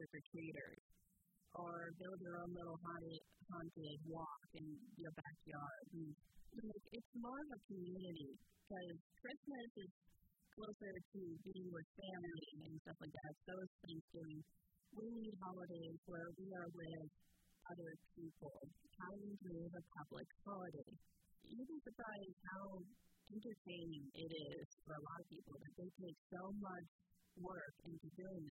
trick-or-treaters, or build your own little haunted walk in your backyard. And it's more of a community, because Christmas is closer to being with family and stuff like that. So is Thanksgiving. We need holidays where we are with other people. Halloween is a public holiday. You'd be surprised how entertaining it is for a lot of people that they take so much work into doing